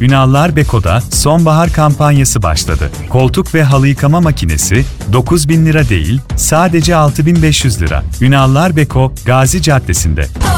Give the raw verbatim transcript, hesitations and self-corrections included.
Ünallar Beko'da sonbahar kampanyası başladı. Koltuk ve halı yıkama makinesi dokuz bin lira değil, sadece altı bin beş yüz lira. Ünallar Beko, Gazi Caddesi'nde.